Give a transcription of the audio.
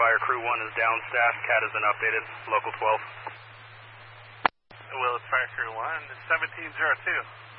Fire Crew 1 is down staff. CAT has been updated. Local 12. Willis Fire Crew 1, 1702.